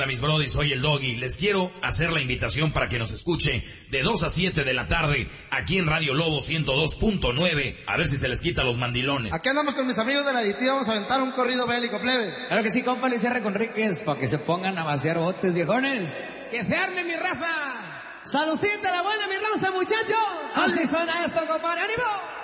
onda, mis brodis? Soy el Doggy. Les quiero hacer la invitación para que nos escuche de 2 a 7 de la tarde aquí en Radio Lobo 102.9. A ver si se les quita los mandilones. Aquí andamos con mis amigos de la editiva. Vamos a aventar un corrido bélico, plebe. Claro que sí, compa Luis R. Conríquez, para que se pongan a vaciar botes, viejones. ¡Que se arme mi raza! ¡Salucita la buena, mi raza, muchachos! Así suena esto, compadre. ¡Ánimo!